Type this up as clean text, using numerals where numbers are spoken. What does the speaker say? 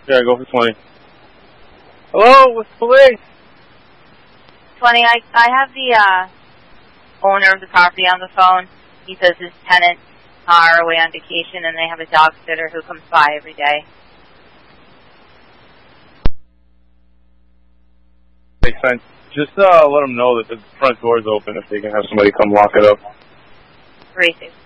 Yeah, go for 20. Hello, what's the police? 20, I have the owner of the property on the phone. He says his tenants are away on vacation and they have a dog sitter who comes by every day. Makes sense. Just let them know that the front door's open if they can have somebody come lock it up. Racing.